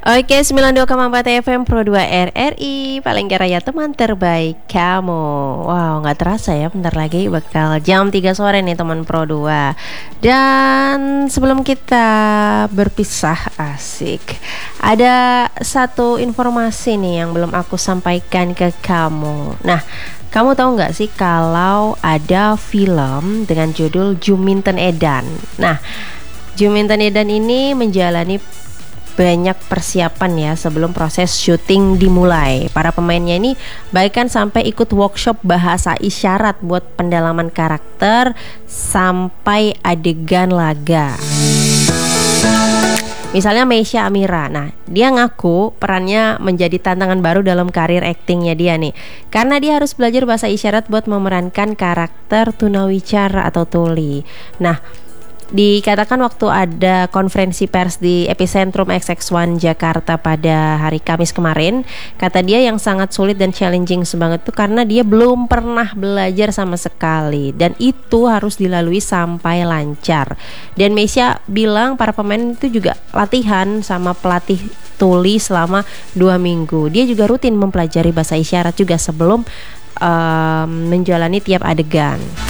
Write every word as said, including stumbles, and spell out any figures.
Oke, sembilan puluh dua koma empat F M Pro dua R R I, paling raya teman terbaik kamu. Wow, nggak terasa ya, bentar lagi bakal jam tiga sore nih teman Pro dua. Dan sebelum kita berpisah, asik, ada satu informasi nih yang belum aku sampaikan ke kamu. Nah, kamu tahu nggak sih kalau ada film dengan judul Juminten Edan? Nah, Juminten Edan ini menjalani banyak persiapan ya sebelum proses syuting dimulai. Para pemainnya ini bahkan sampai ikut workshop bahasa isyarat buat pendalaman karakter sampai adegan laga. Misalnya Meisya Amira, nah dia ngaku perannya menjadi tantangan baru dalam karir aktingnya dia nih, karena dia harus belajar bahasa isyarat buat memerankan karakter tunawicara atau tuli. Nah, dikatakan waktu ada konferensi pers di Epicentrum X X satu Jakarta pada hari Kamis kemarin, kata dia yang sangat sulit dan challenging sebanget itu karena dia belum pernah belajar sama sekali, dan itu harus dilalui sampai lancar. Dan Meisya bilang para pemain itu juga latihan sama pelatih tuli selama dua minggu. Dia juga rutin mempelajari bahasa isyarat juga sebelum um, menjalani tiap adegan.